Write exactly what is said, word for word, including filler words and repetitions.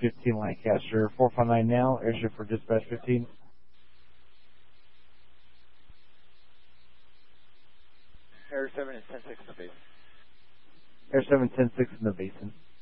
fifteen Lancaster. four five nine now, airship for dispatch fifteen. Air seven is ten six in the basin. Air seven, ten six in the basin.